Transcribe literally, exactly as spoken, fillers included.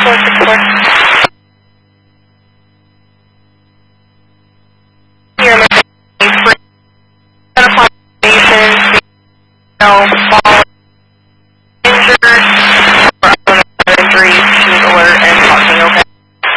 four six four. Your emergency for identify patients, you know, fall injured.